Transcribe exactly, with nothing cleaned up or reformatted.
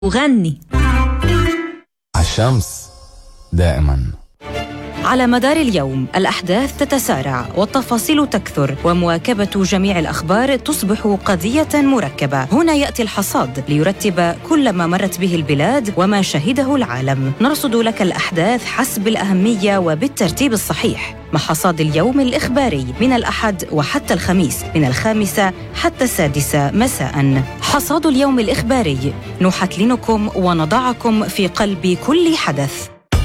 غني الشمس دائما. على مدار اليوم الأحداث تتسارع والتفاصيل تكثر، ومواكبة جميع الأخبار تصبح قضية مركبة. هنا يأتي الحصاد ليرتب كل ما مرت به البلاد وما شهده العالم. نرصد لك الأحداث حسب الأهمية وبالترتيب الصحيح، مع حصاد اليوم الإخباري من الأحد وحتى الخميس من الخامسة حتى السادسة مساء. حصاد اليوم الإخباري نحتلنكم ونضعكم في قلب كل حدث.